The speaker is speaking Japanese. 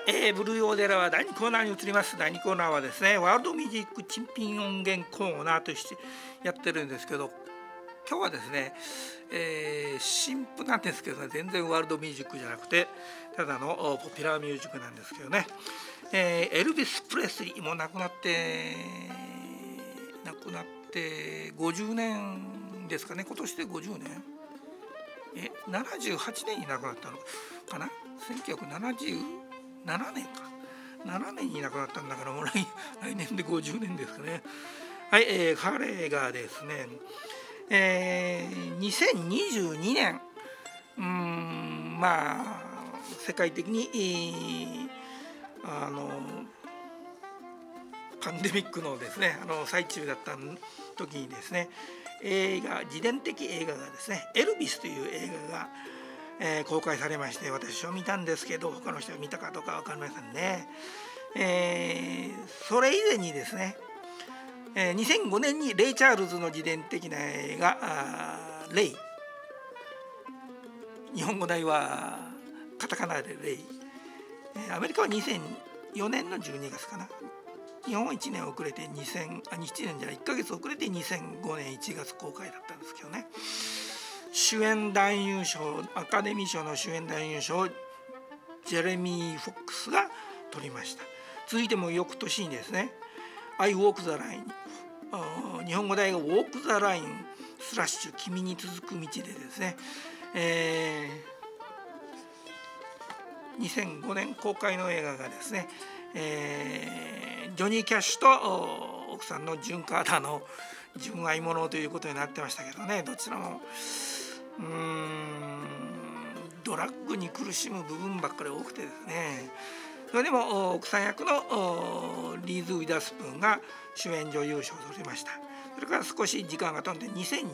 ブルーオーデラは第2コーナーに移ります。第2コーナーはですね、ワールドミュージック珍品音源コーナーとしてやってるんですけど、今日はですね、新譜なんですけど、ね、全然ワールドミュージックじゃなくてただのポピュラーミュージックなんですけどね、エルビス・プレスリーも亡くなって50年ですかね。今年で50年、78年に亡くなったのかな。1977年か、7年に亡くなったんだから、もう来年で50年ですかね。はい、彼がですね、2022年、世界的に、パンデミックのですね、最中だった時にですね、自伝的映画がですね、エルビスという映画が、公開されまして、私は見たんですけど、他の人が見たかどうか分かりませんね。それ以前にですね、2005年にレイ・チャールズの自伝的な映画レイ、日本語題はカタカナでレイ、アメリカは2004年の12月かな。日本は1年遅れて1年じゃない1ヶ月遅れて2005年1月公開だったんですけどね。主演男優賞、アカデミー賞の主演男優賞をジェレミー・フォックスが取りました。続いても翌年にですね、I Walk the Line、日本語題が Walk the Line スラッシュ君に続く道でですね、2005年公開の映画がですね、ジョニー・キャッシュと奥さんのジュン・カーターの純愛者ということになってましたけどね、どちらもドラッグに苦しむ部分ばっかり多くてですね、それでも奥さん役のリーズ・ウィダースプーンが主演女優賞を取りました。それから少し時間が飛んで2020